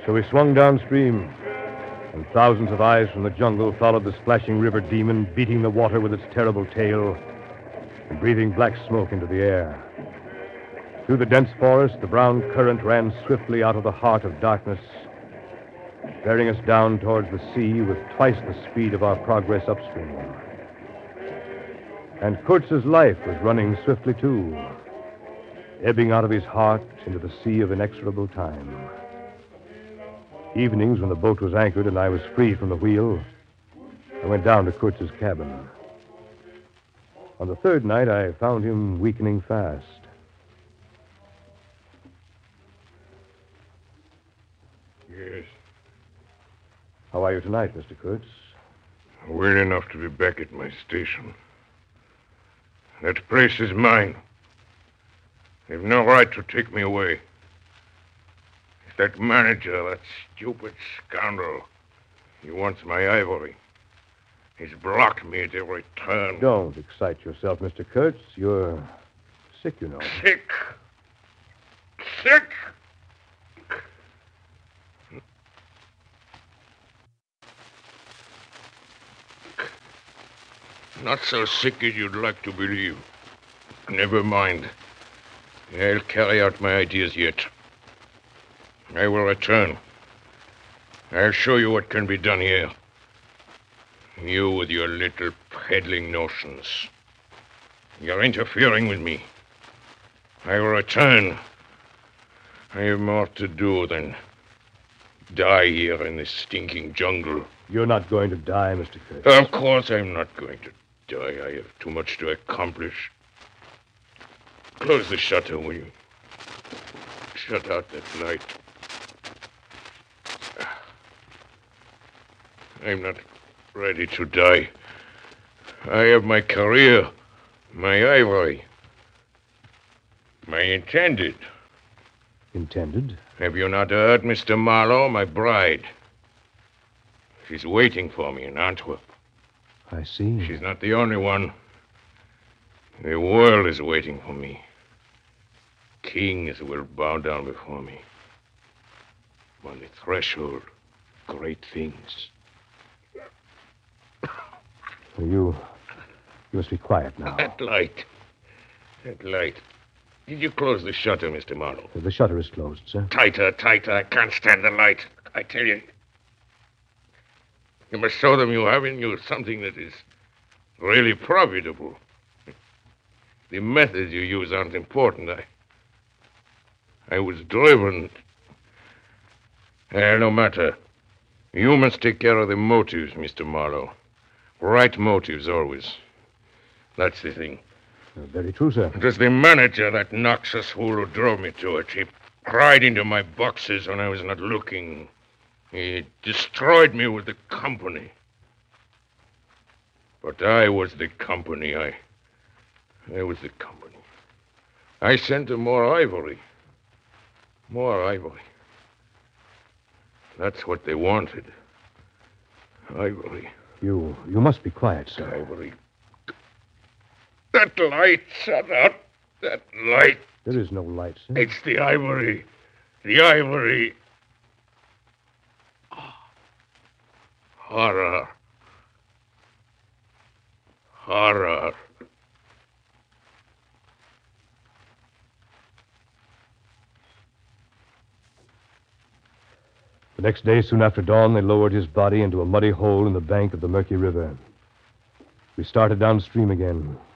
So we swung downstream, and thousands of eyes from the jungle followed the splashing river demon, beating the water with its terrible tail and breathing black smoke into the air. Through the dense forest, the brown current ran swiftly out of the heart of darkness, bearing us down towards the sea with twice the speed of our progress upstream. And Kurtz's life was running swiftly, too, ebbing out of his heart into the sea of inexorable time. Evenings, when the boat was anchored and I was free from the wheel, I went down to Kurtz's cabin. On the third night, I found him weakening fast. Yes. How are you tonight, Mr. Kurtz? Well enough to be back at my station. That place is mine. They've no right to take me away. It's that manager, that stupid scoundrel. He wants my ivory. He's blocked me at every turn. Don't excite yourself, Mr. Kurtz. You're sick, you know. Sick. Sick. Not so sick as you'd like to believe. Never mind. I'll carry out my ideas yet. I will return. I'll show you what can be done here. You with your little peddling notions. You're interfering with me. I will return. I have more to do than die here in this stinking jungle. You're not going to die, Mr. Kurtz. Of course I'm not going to die. I have too much to accomplish. Close the shutter, will you? Shut out that light. I'm not ready to die. I have my career, my ivory, my intended. Intended? Have you not heard, Mr. Marlowe, my bride? She's waiting for me in Antwerp. I see. She's not the only one. The world is waiting for me. Kings will bow down before me. On the threshold, great things. You must be quiet now. That light. Did you close the shutter, Mr. Marlowe? The shutter is closed, sir. Tighter. I can't stand the light. I tell you. You must show them you have in you something that is really profitable. The methods you use aren't important. I was driven. No matter. You must take care of the motives, Mr. Marlowe. Right motives, always. That's the thing. Very true, sir. It was the manager, that noxious fool, who drove me to it. He pried into my boxes when I was not looking. He destroyed me with the company. But I was the company. I was the company. I sent them more ivory. More ivory. That's what they wanted. Ivory. You must be quiet, sir. Ivory. That light, shut up. That light. There is no light, sir. It's the ivory. The ivory. Horror. Horror. The next day, soon after dawn, they lowered his body into a muddy hole in the bank of the murky river. We started downstream again,